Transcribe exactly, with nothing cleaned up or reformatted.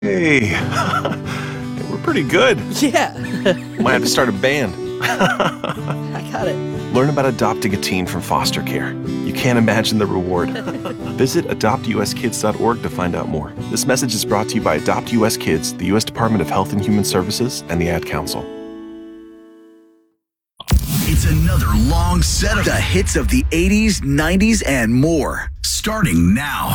Hey, we're pretty good. Yeah. Might have to start a band. I got it. Learn about adopting a teen from foster care. You can't imagine the reward. Visit adopt u s kids dot org to find out more. This message is brought to you by Adopt U S Kids, the U S Department of Health and Human Services, and the Ad Council. It's another long set of the hits of the eighties, nineties, and more. Starting now.